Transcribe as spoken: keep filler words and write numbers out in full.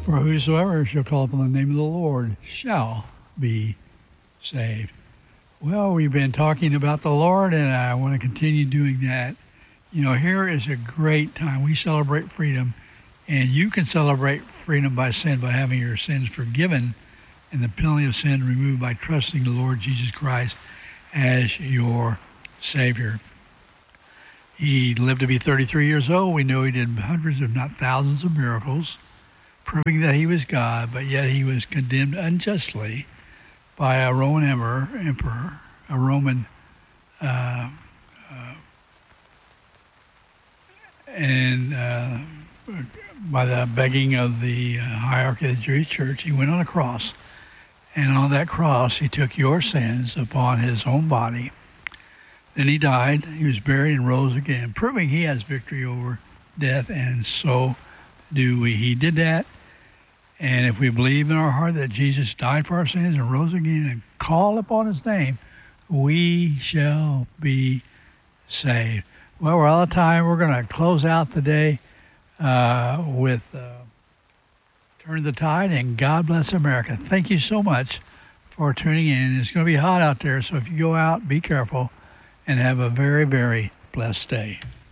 For whosoever shall call upon the name of the Lord shall be saved. Well, we've been talking about the Lord, and I want to continue doing that. You know, here is a great time. We celebrate freedom, and you can celebrate freedom by sin by having your sins forgiven and the penalty of sin removed by trusting the Lord Jesus Christ as your Savior. He lived to be thirty-three years old. We know he did hundreds, if not thousands, of miracles, proving that he was God, but yet he was condemned unjustly by a Roman emperor, emperor a Roman, uh, uh, and uh, by the begging of the uh, hierarchy of the Jewish church, he went on a cross. And on that cross, he took your sins upon his own body. Then he died, he was buried, and rose again, proving he has victory over death, and so do we. He did that, and if we believe in our heart that Jesus died for our sins and rose again and call upon his name, we shall be saved. Well, we're out of time. We're going to close out the day uh, with uh, Turn the Tide, and God bless America. Thank you so much for tuning in. It's going to be hot out there, so if you go out, be careful and have a very, very blessed day.